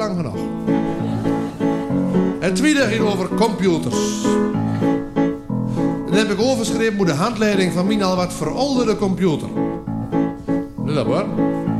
lang genoeg. Het tweede gaat over computers. Dat heb ik overgeschreven met de handleiding van mijn al wat verouderde computer. Nu dat hoor.